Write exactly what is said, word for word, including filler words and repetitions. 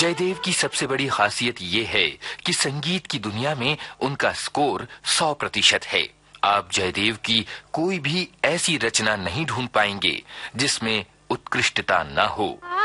जयदेव की सबसे बड़ी खासियत ये है कि संगीत की दुनिया में उनका स्कोर सौ प्रतिशत है। आप जयदेव की कोई भी ऐसी रचना नहीं ढूंढ पाएंगे जिसमें उत्कृष्टता न हो।